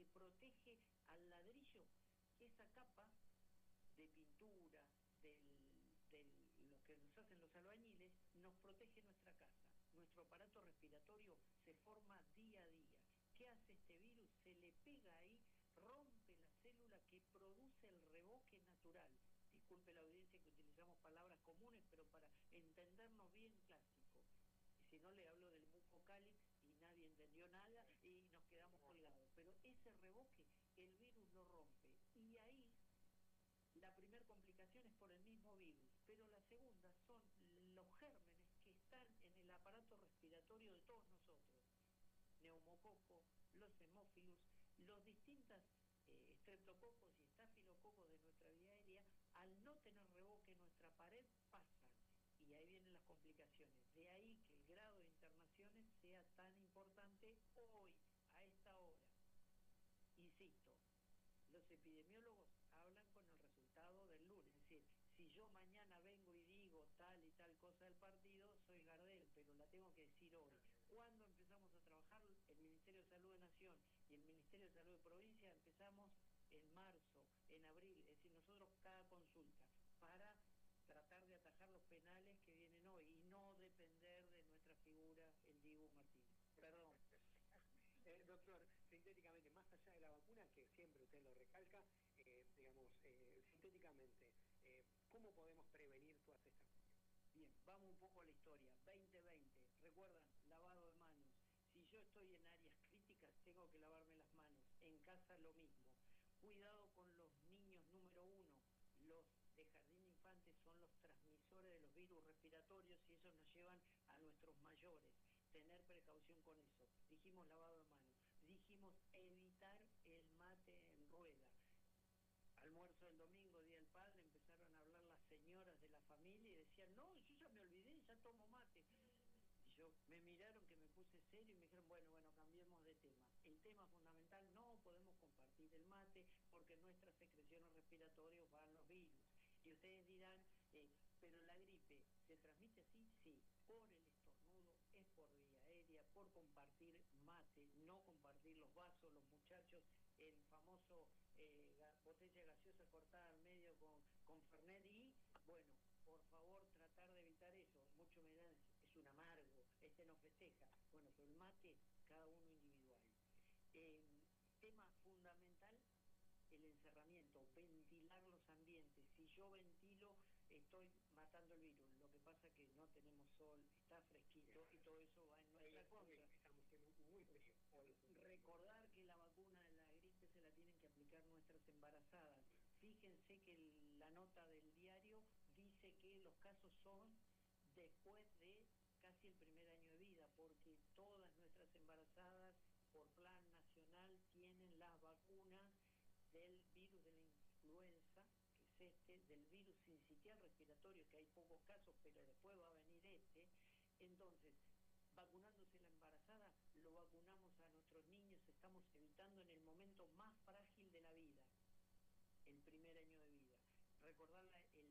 que protege al ladrillo, esa capa de pintura, lo que nos hacen los albañiles, nos protege nuestra casa. Nuestro aparato respiratorio se forma día a día. ¿Qué hace este virus? Se le pega ahí, rompe la célula que produce el reboque natural. Disculpe la audiencia que utilizamos palabras comunes, pero para entendernos bien clásico. Si no, le hablo del mucocálix y nadie entendió nada y nos quedamos colgados. Pero ese reboque, el virus lo rompe. Y ahí la primera complicación es por el mismo virus, pero la segunda son los gérmenes que están en el aparato respiratorio de todos nosotros. Neumococo, los hemófilos, los distintos estreptococos y estafilococos de nuestra vía aérea, al no tener reboque en nuestra pared, pasan. Y ahí vienen las complicaciones. De ahí que el grado de internaciones sea tan importante hoy, a esta hora. Insisto, los epidemiólogos hablan con el resultado del lunes. Es decir, si yo mañana vengo y digo tal y tal cosa del partido, soy Gardel, pero la tengo que decir hoy. ¿Cuándo empezamos a trabajar? El Ministerio de Salud de Nación y el Ministerio de Salud de Provincia empezamos en marzo, en abril, es decir, nosotros cada consulta, para tratar de atajar los penales que vienen hoy y no depender de nuestra figura, el Dibu Martínez. Perdón. Doctor, sintéticamente, más allá de la vacuna, que siempre usted lo recalca, sintéticamente, ¿cómo podemos prevenir todas estas cuestiones? Bien, vamos un poco a la historia. 2020, recuerdan, lavado de manos. Si yo estoy en áreas críticas, tengo que lavarme las manos. En casa lo mismo. Cuidado con los niños, número uno. Los de jardín de infantes son los transmisores de los virus respiratorios y eso nos llevan a nuestros mayores. Tener precaución con eso. Dijimos lavado de manos. Dijimos evitar el mate en rueda. Almuerzo del domingo, Día del Padre, empezaron a hablar las señoras de la familia y decían, no, yo ya me olvidé, ya tomo mate. Y me miraron que me puse serio y me dijeron, bueno, cambiemos de tema. El tema fundamental, no podemos compartir el mate porque en nuestras secreciones respiratorias van los virus. Y ustedes dirán, pero la gripe, ¿se transmite así? Sí, por el estornudo, es por vía aérea, por compartir mate, no compartir los vasos, los muchachos, el famoso botella gaseosa cortada al medio con Fernet y, bueno, por favor, tratar de evitar eso. Muchos me dirán, es un amargo, no festeja. Bueno, pero el mate, cada uno individual. Tema fundamental, el encerramiento, ventilar los ambientes. Si yo ventilo, estoy matando el virus. Lo que pasa es que no tenemos sol, está fresquito y todo eso va en nuestra contra. Estamos siendo muy fríos. Recordar que la vacuna de la gripe se la tienen que aplicar nuestras embarazadas. Fíjense que la nota del diario dice que los casos son después de casi el primer año de vida, porque todas nuestras embarazadas por plan nacional tienen las vacunas del virus de la influenza, que es del virus sincitial respiratorio, que hay pocos casos, pero después va a venir Entonces, vacunándose la embarazada, lo vacunamos a nuestros niños, estamos evitando en el momento más frágil de la vida, el primer año de vida. Recordar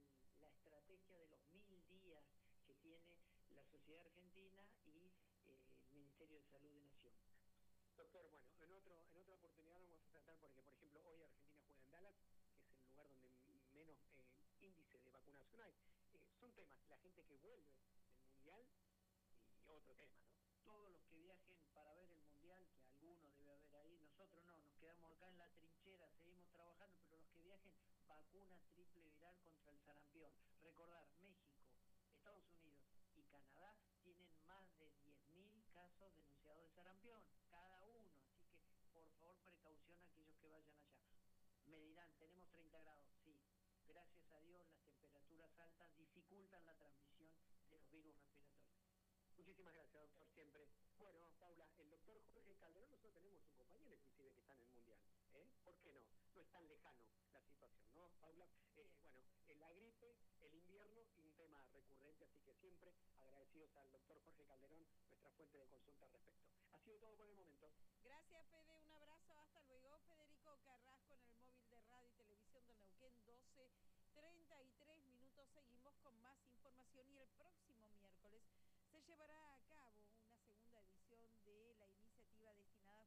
la estrategia de los 1000 días que tiene la Sociedad Argentina y el Ministerio de Salud de Nación. Doctor, bueno, en otra oportunidad vamos a tratar, porque por ejemplo hoy Argentina juega en Dallas, que es el lugar donde menos índice de vacunación hay. Son temas, la gente que vuelve del Mundial y otro tema, ¿no? Todos los que viajen para ver el Mundial, que algunos debe haber ahí, nosotros no, nos quedamos acá en la trinchera, seguimos trabajando, pero los que viajen, vacuna triple viral contra el sarampión. Recordar, México, Estados Unidos y Canadá tienen más de 10.000 casos denunciados de sarampión, cada uno, así que por favor precaución a aquellos que vayan allá. Me dirán, tenemos 30 grados, sí, gracias a Dios las temperaturas altas dificultan la transmisión de los virus respiratorios. Muchísimas gracias, doctor, siempre. Bueno, Paula, el doctor Jorge Calderón, nosotros tenemos un compañero inclusive que está en el Mundial, ¿por qué no? No es tan lejano la situación, ¿no, Paula? Bueno, la gripe, el invierno y un tema recurrente, así que siempre agradecidos al doctor Jorge Calderón, nuestra fuente de consulta al respecto. Ha sido todo por el momento. Gracias, Fede, un abrazo, hasta luego. Federico Carrasco en el móvil de radio y televisión del Neuquén, 12:33 minutos. Seguimos con más información y el próximo miércoles se llevará a